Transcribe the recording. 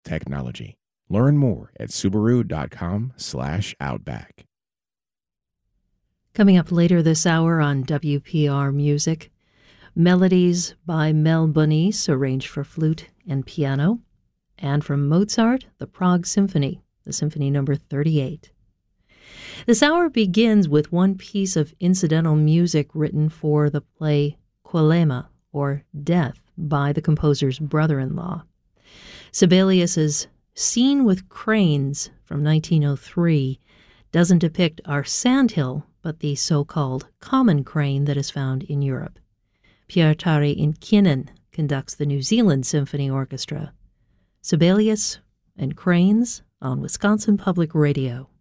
technology. Learn more at Subaru.com/Outback. Coming up later this hour on WPR Music, Melodies by Mel Bonis, arranged for flute and piano, and from Mozart, the Prague Symphony, the Symphony Number 38. This hour begins with one piece of incidental music written for the play Qualema, or Death, by the composer's brother-in-law. Sibelius's Scene with Cranes from 1903 doesn't depict our sandhill, but the so-called common crane that is found in Europe. Pietari Inkinen conducts the New Zealand Symphony Orchestra. Sibelius and Cranes on Wisconsin Public Radio.